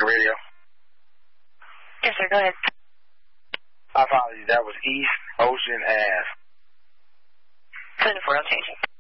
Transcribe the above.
your radio? Yes, sir. Go ahead. Apologies. That was East Ocean Ave. 24, I'm changing.